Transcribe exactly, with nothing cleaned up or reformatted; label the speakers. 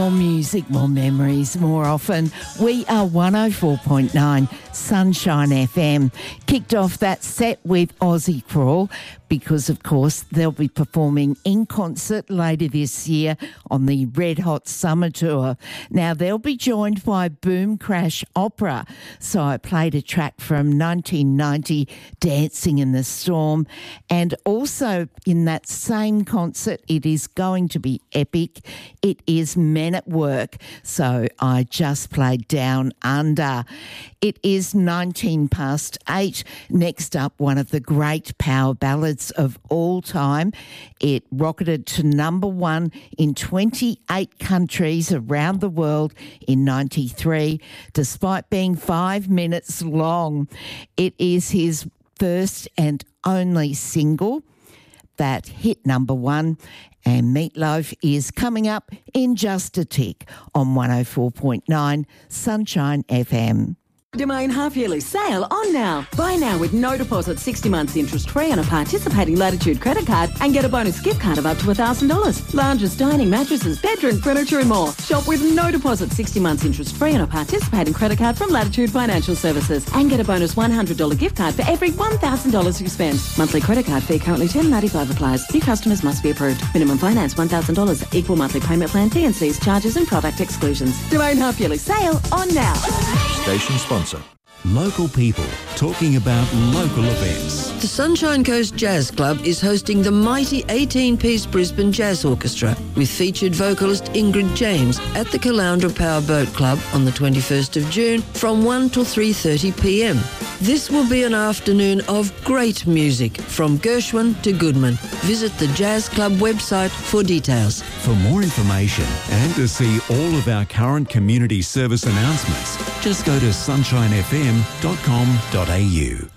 Speaker 1: More music, more memories, more often. We are one oh four point nine Sunshine F M. Kicked off that set with Aussie Crawl because, of course, they'll be performing in concert later this year on the Red Hot Summer Tour. Now, they'll be joined by Boom Crash Opera. So I played a track from nineteen ninety, Dancing in the Storm. And also in that same concert, it is going to be epic. It is Men at Work. So I just played Down Under. It is nineteen past eight. Next up, one of the great power ballads of all time. It rocketed to number one in twenty-eight countries around the world in ninety-three, despite being five minutes long. It is his first and only single that hit number one, and Meatloaf is coming up in just a tick on one oh four point nine Sunshine F M.
Speaker 2: Domain half-yearly sale on now. Buy now with no deposit, sixty months interest-free on a participating Latitude credit card and get a bonus gift card of up to one thousand dollars. Lounges, dining, mattresses, bedroom, furniture and more. Shop with no deposit, sixty months interest-free on a participating credit card from Latitude Financial Services and get a bonus one hundred dollars gift card for every one thousand dollars you spend. Monthly credit card fee currently ten dollars ninety-five applies. New customers must be approved. Minimum finance one thousand dollars. Equal monthly payment plan, T and Cs, charges and product exclusions. Domain half-yearly sale on now.
Speaker 3: Station sponsor. Local people talking about local events.
Speaker 4: The Sunshine Coast Jazz Club is hosting the mighty eighteen-piece Brisbane Jazz Orchestra with featured vocalist Ingrid James at the Caloundra Power Boat Club on the twenty-first of June from one till three thirty p m. This will be an afternoon of great music from Gershwin to Goodman. Visit the Jazz Club website for details.
Speaker 3: For more information and to see all of our current community service announcements, just go to sunshine f m dot com dot a u.